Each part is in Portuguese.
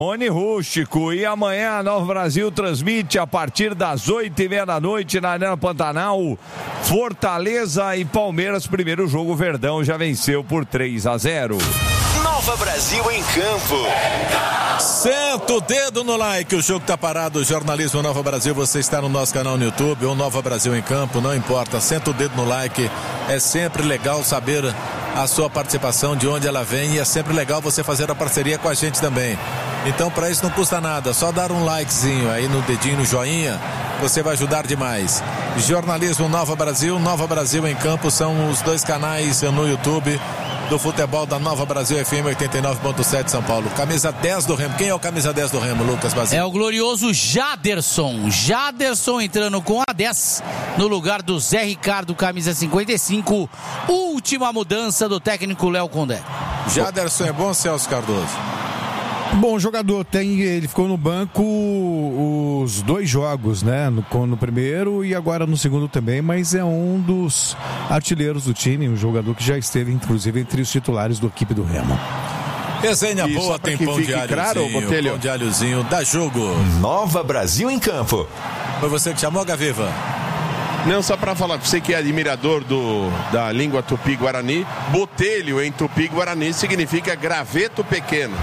Rony Rústico, e amanhã a Nova Brasil transmite a partir das 8h30 da noite na Arena Pantanal, Fortaleza e Palmeiras. Primeiro jogo, o Verdão já venceu por 3-0. Nova Brasil em campo. Senta o dedo no like, o jogo tá parado, Jornalismo Nova Brasil, você está no nosso canal no YouTube, ou Nova Brasil em campo, não importa, senta o dedo no like, é sempre legal saber a sua participação, de onde ela vem, e é sempre legal você fazer a parceria com a gente também. Então, para isso não custa nada, só dar um likezinho aí no dedinho, no joinha, você vai ajudar demais. Jornalismo Nova Brasil em campo, são os dois canais no YouTube do futebol da Nova Brasil FM 89.7 São Paulo. Camisa 10 do Remo. Quem é o camisa 10 do Remo, Lucas Basílio? É o glorioso Jaderson. Jaderson entrando com a 10 no lugar do Zé Ricardo, camisa 55. Última mudança do técnico Léo Condé. Jaderson é bom, Celso Cardoso? Bom jogador, ele ficou no banco os 2 jogos, né? No primeiro e agora no segundo também, mas é um dos artilheiros do time, um jogador que já esteve, inclusive, entre os titulares da equipe do Remo. Resenha boa, tem pão de alhozinho, claro, pão de alhozinho, dá jogo. Nova Brasil em campo. Foi você que chamou, Gaviva? Não, só para falar, você que é admirador da língua tupi-guarani, botelho em tupi-guarani significa graveto pequeno.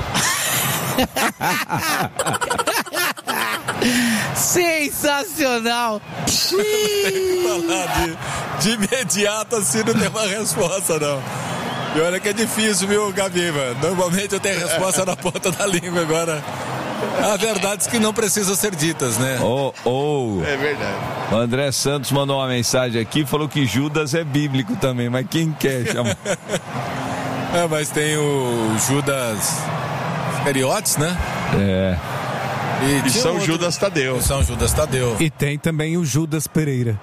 Sensacional. Tem que falar de imediato assim, não tem uma resposta não. E olha que é difícil, viu, Gaviva? Normalmente eu tenho a resposta na ponta da língua agora. Há verdades que não precisam ser ditas, né? É verdade. O André Santos mandou uma mensagem aqui, falou que Judas é bíblico também, mas quem quer chamar? Mas tem o Judas Iscariotes, né? É. E São Judas Tadeu. São Judas Tadeu. E tem também o Judas Pereira.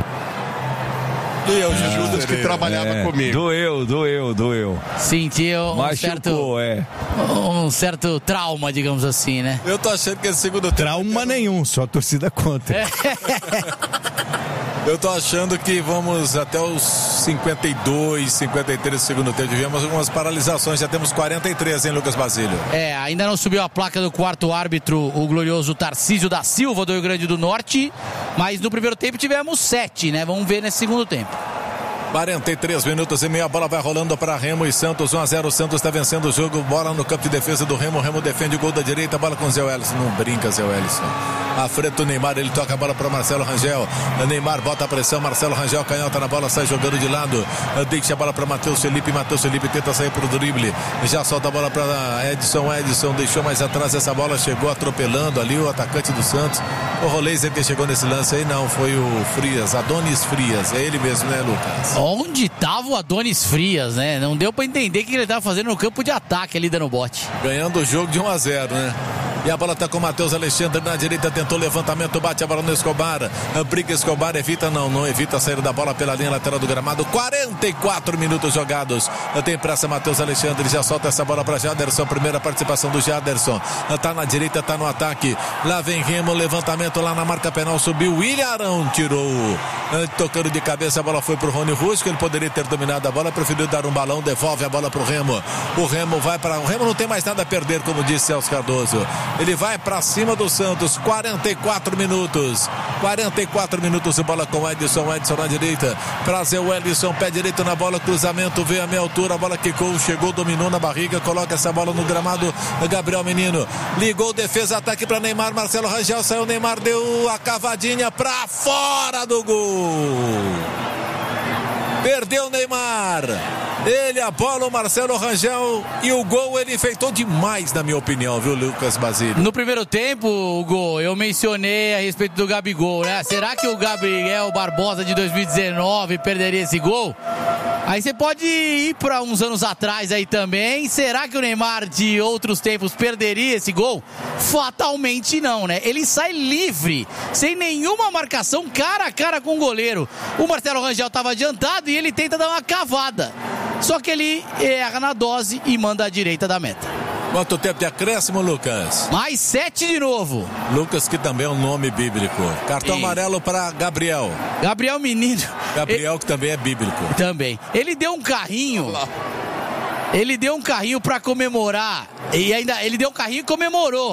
E é o Judas que trabalhava comigo. Doeu. Sentiu um certo trauma, digamos assim, né? Eu tô achando que esse segundo tempo... Trauma nenhum, só a torcida contra. Eu tô achando que vamos até os 52, 53 do segundo tempo. Tivemos algumas paralisações, já temos 43, hein, Lucas Basílio? Ainda não subiu a placa do quarto árbitro, o glorioso Tarcísio da Silva, do Rio Grande do Norte, mas no primeiro tempo tivemos 7, né? Vamos ver nesse segundo tempo. 43 minutos e meio, a bola vai rolando para Remo e Santos, 1-0, o Santos está vencendo o jogo, bola no campo de defesa do Remo, o Remo defende o gol da direita, bola com o Zé Wellison, não brinca Zé Wellison, à frente do Neymar, ele toca a bola para Marcelo Rangel, Neymar bota a pressão, Marcelo Rangel canhota na bola, sai jogando de lado, deixa a bola para Matheus Felipe tenta sair pro drible, já solta a bola para Edson deixou mais atrás essa bola, chegou atropelando ali o atacante do Santos, o Roleiser que chegou nesse lance aí, não, foi o Frias, Adonis Frias, é ele mesmo, né, Lucas? Onde tava o Adonis Frias, né? Não deu pra entender o que ele tava fazendo no campo de ataque ali dando bote. Ganhando o jogo de 1-0, né? E a bola tá com o Matheus Alexandre na direita, tentou levantamento, bate a bola no Escobar. Briga Escobar, evita não evita a saída da bola pela linha lateral do gramado. 44 minutos jogados. Tem pressa Matheus Alexandre, já solta essa bola para Jaderson, primeira participação do Jaderson. Tá na direita, tá no ataque. Lá vem Remo, levantamento lá na marca penal, subiu. William Arão tirou. Tocando de cabeça, a bola foi pro Rony Rústico, ele poderia ter dominado a bola, preferiu dar um balão, devolve a bola pro Remo. O Remo não tem mais nada a perder, como disse Celso Cardoso. Ele vai pra cima do Santos, 44 minutos, a bola com o Edson na direita, prazer o Edson, pé direito na bola, cruzamento, veio a meia altura, a bola quicou, chegou, dominou na barriga, coloca essa bola no gramado, Gabriel Menino, ligou, defesa, ataque pra Neymar, Marcelo Rangel, saiu, Neymar deu a cavadinha pra fora do gol, perdeu o Neymar. Ele, a bola, o Marcelo Rangel e o gol ele enfeitou demais, na minha opinião, viu, Lucas Basílio? No primeiro tempo, Hugo, eu mencionei a respeito do Gabigol, né? Será que o Gabriel Barbosa de 2019 perderia esse gol? Aí você pode ir para uns anos atrás aí também. Será que o Neymar de outros tempos perderia esse gol? Fatalmente não, né? Ele sai livre, sem nenhuma marcação, cara a cara com o goleiro. O Marcelo Rangel estava adiantado e ele tenta dar uma cavada. Só que ele erra na dose e manda à direita da meta. Quanto tempo de acréscimo, Lucas? Mais 7 de novo. Lucas, que também é um nome bíblico. Cartão amarelo para Gabriel. Gabriel Menino. Gabriel, que também é bíblico. Também. Ele deu um carrinho. Ele deu um carrinho pra comemorar. E ainda ele deu um carrinho e comemorou.